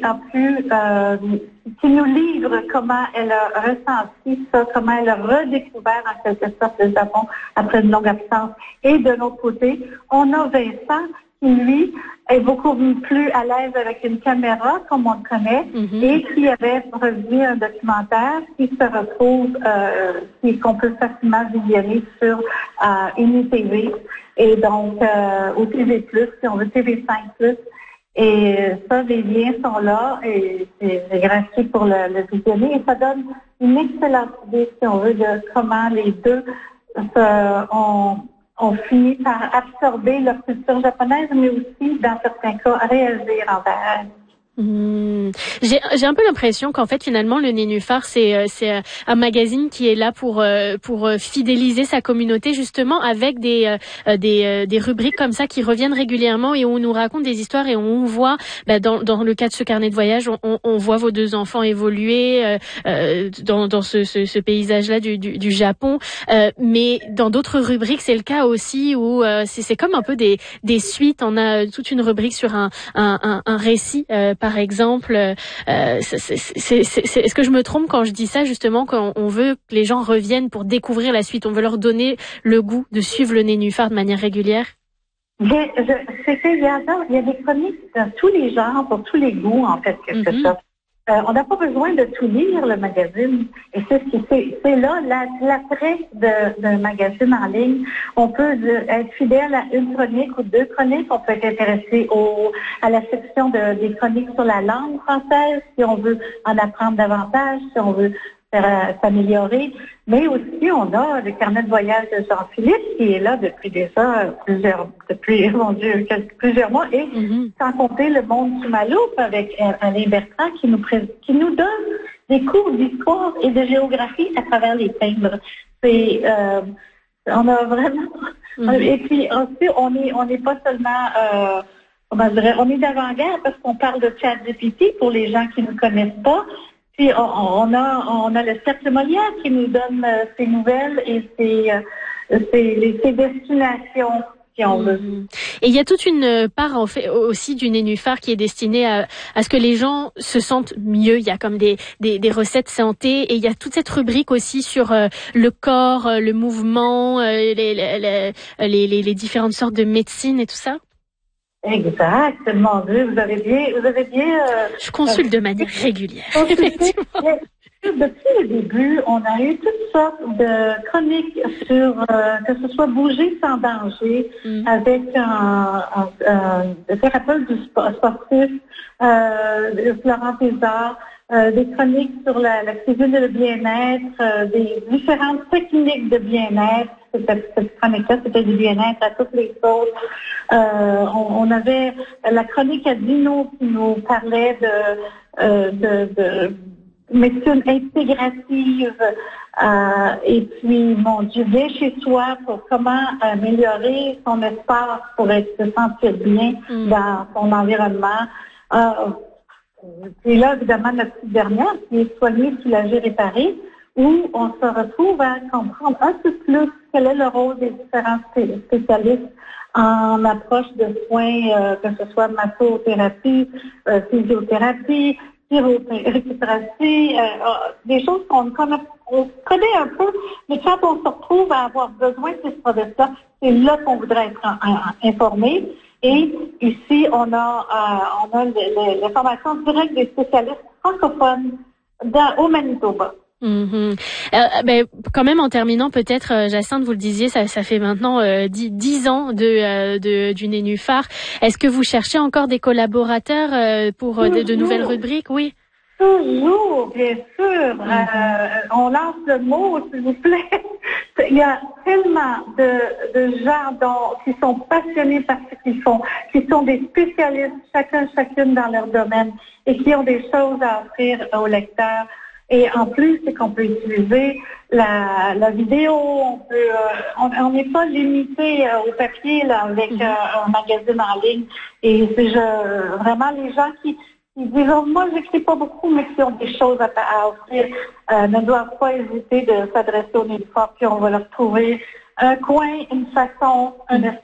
qui nous livre comment elle a ressenti ça, comment elle a redécouvert en quelque sorte le Japon après une longue absence. Et de l'autre côté, on a Vincent qui, lui, est beaucoup plus à l'aise avec une caméra, comme on le connaît, et qui avait revu un documentaire qui se retrouve, qu'on peut facilement visionner sur UniTV, et donc au TV+, si on veut TV5+. Et ça, les liens sont là, et c'est gratuit pour le visionner, et ça donne une excellente idée, si on veut, de comment les deux ont fini par absorber leur culture japonaise, mais aussi, dans certains cas, réagir envers elle. J'ai un peu l'impression qu'en fait finalement le Nénuphar c'est un magazine qui est là pour fidéliser sa communauté, justement, avec des rubriques comme ça qui reviennent régulièrement et où on nous raconte des histoires et où on voit dans le cas de ce carnet de voyage on voit vos deux enfants évoluer dans ce paysage là du Japon, mais dans d'autres rubriques c'est le cas aussi où c'est comme un peu des suites. On a toute une rubrique sur un récit par exemple. Est-ce que je me trompe quand je dis ça, justement, quand on veut que les gens reviennent pour découvrir la suite, on veut leur donner le goût de suivre le Nénuphar de manière régulière? Il y a des chroniques dans tous les genres, pour tous les goûts, en fait, quelque chose. On n'a pas besoin de tout lire, le magazine. Et c'est là l'attrait d'un magazine en ligne. On peut être fidèle à une chronique ou deux chroniques. On peut être intéressé à la section des chroniques sur la langue française, si on veut en apprendre davantage, si on veut s'améliorer. Mais aussi, on a le carnet de voyage de Jean-Philippe qui est là depuis déjà plusieurs mois, et sans compter le monde du Maloupe avec Alain Bertrand qui nous donne des cours d'histoire et de géographie à travers les timbres. On a vraiment... Et puis ensuite, on n'est pas seulement... on est d'avant-garde parce qu'on parle de ChatGPT pour les gens qui ne connaissent pas. Puis on a le Cercle Molière qui nous donne ses nouvelles et ses destinations, si on veut. Et il y a toute une part en fait aussi du Nénuphar qui est destinée à ce que les gens se sentent mieux. Il y a comme des recettes santé, et il y a toute cette rubrique aussi sur le corps, le mouvement, les différentes sortes de médecine et tout ça. Exact, mon Dieu, vous avez bien. Je consulte de manière régulière, effectivement. Depuis le début, on a eu toutes sortes de chroniques sur que ce soit bouger sans danger, avec un thérapeute du sportif, Florent Pézard, des chroniques sur la cuisine et le bien-être, des différentes techniques de bien-être. Cette chronique-là, c'était du bien-être à toutes les sauces. On avait la chronique à Dino qui nous parlait de médecine intégrative, et puis, mon Dieu, bien chez soi pour comment améliorer son espace pour se sentir bien dans son environnement. Et là, évidemment, notre petite dernière qui est soignée, soulagée, réparée, où on se retrouve à comprendre un peu plus quel est le rôle des différents spécialistes en approche de soins, que ce soit massothérapie, physiothérapie, récupération, des choses qu'on connaît un peu, mais quand on se retrouve à avoir besoin de ces services-là, c'est là qu'on voudrait être informé. Et ici, on a l'information directe des spécialistes francophones au Manitoba. Quand même, en terminant, peut-être, Jacinthe, vous le disiez, ça fait maintenant 10 ans du Nénuphar. Est-ce que vous cherchez encore des collaborateurs pour de nouvelles rubriques? Oui. Toujours, bien sûr. On lance le mot, s'il vous plaît. Il y a tellement de gens qui sont passionnés par ce qu'ils font, qui sont des spécialistes, chacune dans leur domaine, et qui ont des choses à offrir aux lecteurs. Et en plus, c'est qu'on peut utiliser la vidéo, on n'est pas limité au papier là avec un magazine en ligne. Et c'est vraiment les gens qui disent moi j'écris pas beaucoup, mais qui ont des choses à offrir, ne doivent pas hésiter de s'adresser au Nénuphar, puis on va leur trouver un coin, une façon, un espace.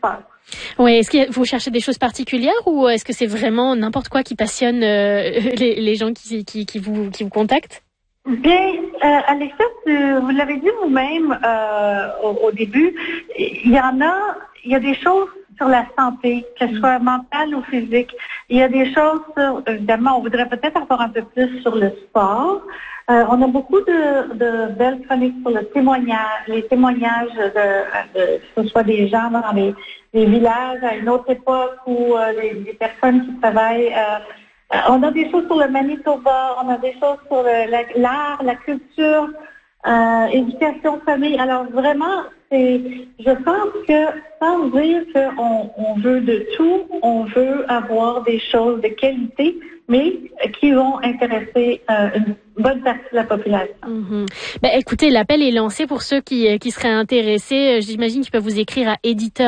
Oui, est-ce que vous cherchez des choses particulières ou est-ce que c'est vraiment n'importe quoi qui passionne les gens qui vous contactent? Bien, Alexia, vous l'avez dit vous-même au début, il y a des choses sur la santé, que ce soit mentale ou physique. Il y a des choses évidemment, on voudrait peut-être avoir un peu plus sur le sport. On a beaucoup de belles chroniques sur le témoignage, les témoignages que ce soit des gens dans les villages à une autre époque ou des personnes qui travaillent. On a des choses sur le Manitoba, on a des choses sur l'art, la culture, éducation, famille. Alors vraiment, je pense que sans dire qu'on veut de tout, on veut avoir des choses de qualité, mais qui vont intéresser une bonne partie de la population. Mm-hmm. Ben, écoutez, l'appel est lancé pour ceux qui seraient intéressés. J'imagine qu'ils peuvent vous écrire à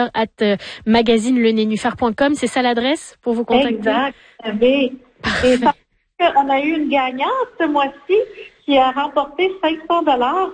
éditeur@magazinelenenufar.com. C'est ça l'adresse pour vous contacter? Exact. Et on a eu une gagnante ce mois-ci qui a remporté $500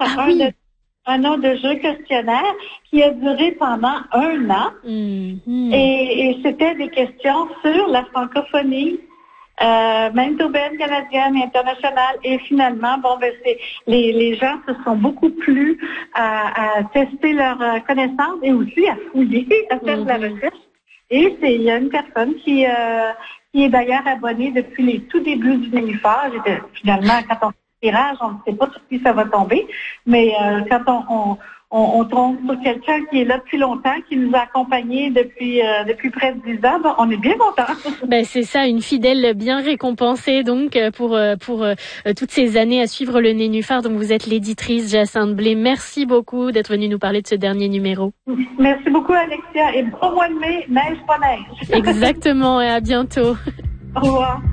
un an de jeu questionnaire qui a duré pendant 1 an. Mm-hmm. Et c'était des questions sur la francophonie manitobaine, canadienne et internationale. Et finalement, les gens se sont beaucoup plu à tester leurs connaissances et aussi à fouiller, à faire de la recherche. Et il y a une personne qui est d'ailleurs abonnée depuis les tout débuts du Nénuphar. Finalement, quand on fait le tirage, on ne sait pas sur qui ça va tomber, mais quand on tombe sur quelqu'un qui est là depuis longtemps, qui nous a accompagnés depuis près de 10 ans, on est bien contents. Ben c'est ça, une fidèle bien récompensée donc pour toutes ces années à suivre le Nénuphar. Donc vous êtes l'éditrice Jacinthe Blais. Merci beaucoup d'être venue nous parler de ce dernier numéro. Merci beaucoup Alexia et bon mois de mai, neige pas neige. Exactement et à bientôt. Au revoir.